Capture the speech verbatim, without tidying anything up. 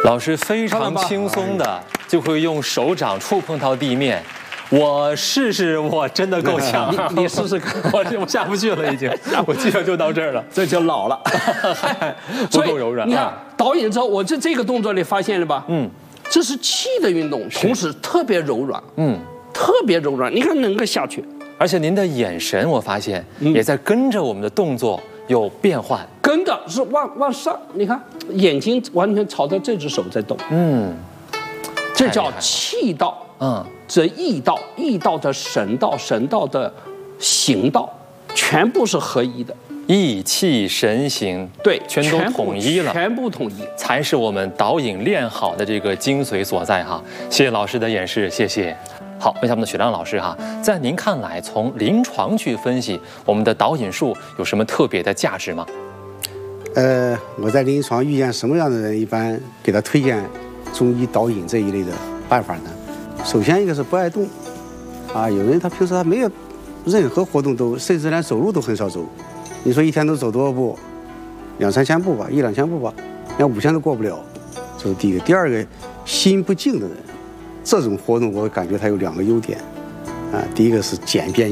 老师非常轻松的就会用手掌触碰到地面。我试试，我真的够呛。 你你试试看， 我我下不去了，已经，我基本就到这儿了， 这就老了， 不够柔软。 你看导引之后，我这这个动作你发现了吧？嗯，这是气的运动，同时特别柔软。嗯，特别柔软。你看能够下去， 而且您的眼神，我发现也在跟着我们的动作有变换， 跟着是往往上。你看眼睛完全朝着这只手在动。嗯，这叫气道。嗯。这意道、意道的神道、神道的行道，全部是合一的， 意气神行， 对， 全都统一了， 全部统一， 才是我们导引练好的这个精髓所在哈。谢谢老师的演示，谢谢。好，问一下我们的雪亮老师哈，在您看来，从临床去分析我们的导引术有什么特别的价值吗？ 呃，我在临床遇见什么样的人，一般给他推荐中医导引这一类的办法呢？首先一个是不爱动，啊，有人他平时他没有任何活动都，甚至连走路都很少走。你说一天都走多少步？两三千步吧，一两千步吧，连五千都过不了。这是第一个。第二个，心不静的人，这种活动我感觉它有两个优点，啊，第一个是简便。